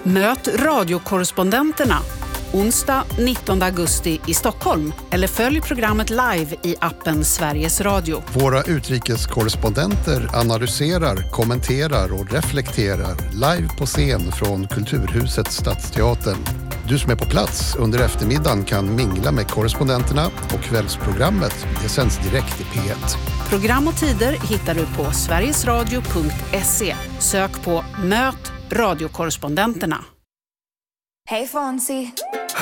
Möt radiokorrespondenterna onsdag 19 augusti i Stockholm eller följ programmet live i appen Sveriges Radio. Våra utrikeskorrespondenter analyserar, kommenterar och reflekterar live på scen från Kulturhuset Stadsteatern. Du som är på plats under eftermiddagen kan mingla med korrespondenterna och kvällsprogrammet det sänds direkt i P1. Program och tider hittar du på sverigesradio.se. Sök på Möt radiokorrespondenterna. Hey Fonzie.